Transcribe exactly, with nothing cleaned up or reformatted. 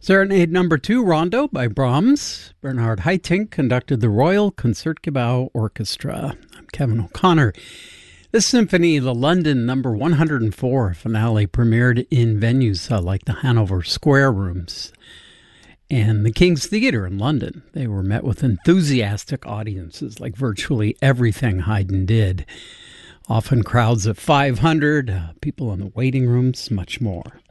Serenade Number Two, Rondo by Brahms. Bernhard Haitink conducted the Royal Concertgebouw Orchestra. I'm Kevin O'Connor. This symphony, the London Number one hundred four finale, premiered in venues uh, like the Hanover Square Rooms and the King's Theatre in London. They were met with enthusiastic audiences, like virtually everything Haydn did. Often crowds of five hundred, uh, people in the waiting rooms, much more.